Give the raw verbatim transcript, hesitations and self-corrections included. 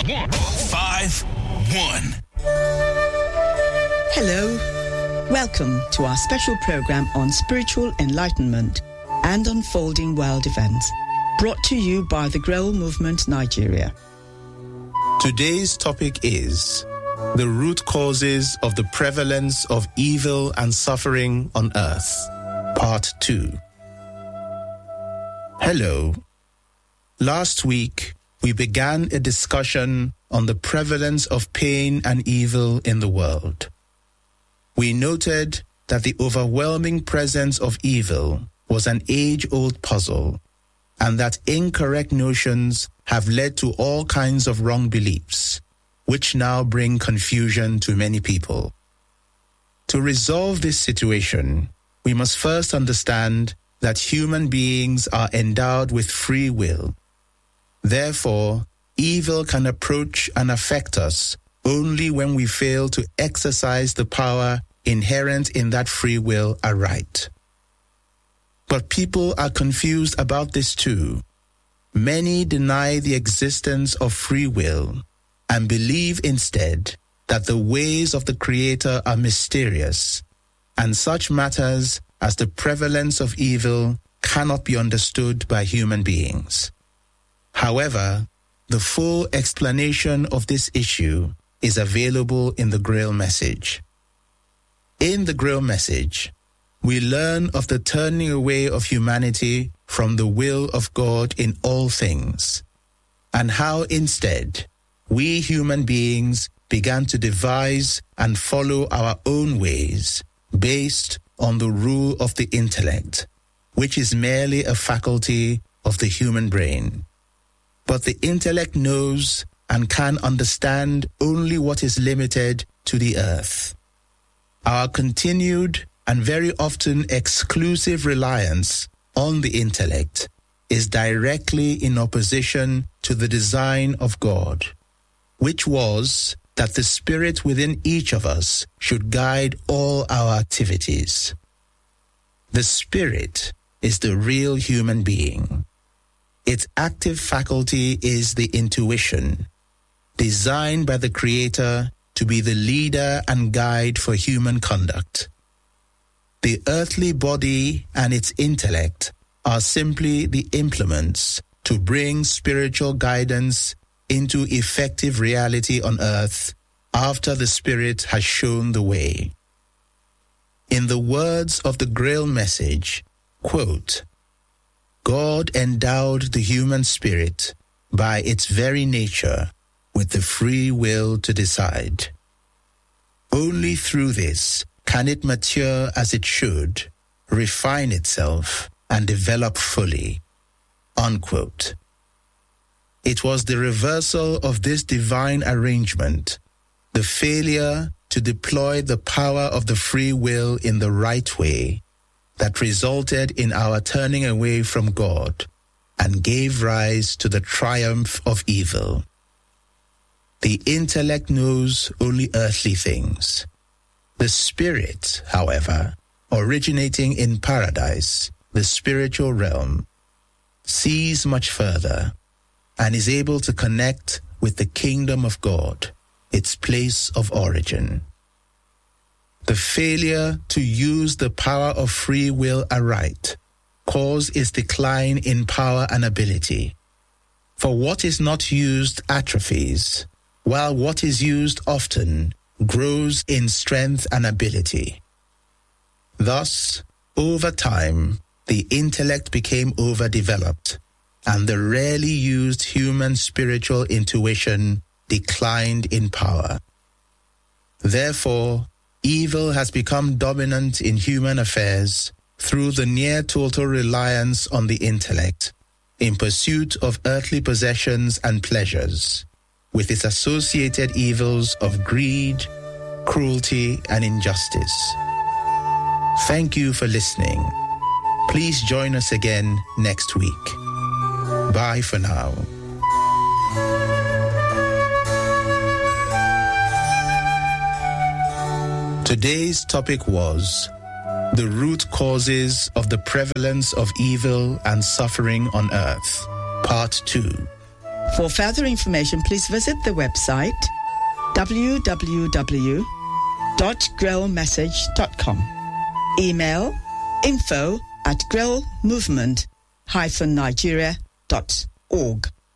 Five, one. Hello. Welcome to our special program on spiritual enlightenment and unfolding world events, brought to you by the Grow Movement Nigeria. Today's topic is the root causes of the prevalence of evil and suffering on earth, part two. Hello. Last week, we began a discussion on the prevalence of pain and evil in the world. We noted that the overwhelming presence of evil was an age-old puzzle, and that incorrect notions have led to all kinds of wrong beliefs, which now bring confusion to many people. To resolve this situation, we must first understand that human beings are endowed with free will. Therefore, evil can approach and affect us only when we fail to exercise the power inherent in that free will aright. But people are confused about this too. Many deny the existence of free will and believe instead that the ways of the Creator are mysterious, and such matters as the prevalence of evil cannot be understood by human beings. However, the full explanation of this issue is available in the Grail Message. In the Grail Message, we learn of the turning away of humanity from the will of God in all things, and how instead we human beings began to devise and follow our own ways based on the rule of the intellect, which is merely a faculty of the human brain. But the intellect knows and can understand only what is limited to the earth. Our continued and very often exclusive reliance on the intellect is directly in opposition to the design of God, which was that the spirit within each of us should guide all our activities. The spirit is the real human being. Its active faculty is the intuition, designed by the Creator to be the leader and guide for human conduct. The earthly body and its intellect are simply the implements to bring spiritual guidance into effective reality on earth after the Spirit has shown the way. In the words of the Grail Message, quote, God endowed the human spirit by its very nature with the free will to decide. Only through this can it mature as it should, refine itself, and develop fully. Unquote. It was the reversal of this divine arrangement, the failure to deploy the power of the free will in the right way, that resulted in our turning away from God and gave rise to the triumph of evil. The intellect knows only earthly things. The spirit, however, originating in paradise, the spiritual realm, sees much further and is able to connect with the kingdom of God, its place of origin. The failure to use the power of free will aright caused its decline in power and ability. For what is not used atrophies, while what is used often grows in strength and ability. Thus, over time, the intellect became overdeveloped, and the rarely used human spiritual intuition declined in power. Therefore, evil has become dominant in human affairs through the near-total reliance on the intellect in pursuit of earthly possessions and pleasures, with its associated evils of greed, cruelty, and injustice. Thank you for listening. Please join us again next week. Bye for now. Today's topic was the root causes of the prevalence of evil and suffering on earth, part two. For further information, please visit the website w w w dot grill message dot com. Email info at grill movement dash nigeria dot org.